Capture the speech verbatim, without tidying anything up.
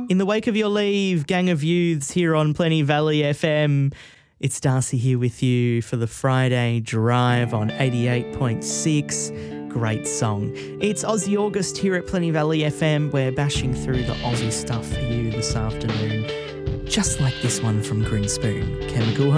In the wake of your leave, gang of youths here on Plenty Valley F M. It's Darcy here with you for the Friday drive on eighty-eight point six. Great song. It's Aussie August here at Plenty Valley F M. We're bashing through the Aussie stuff for you this afternoon, just like this one from Grinspoon. Chemical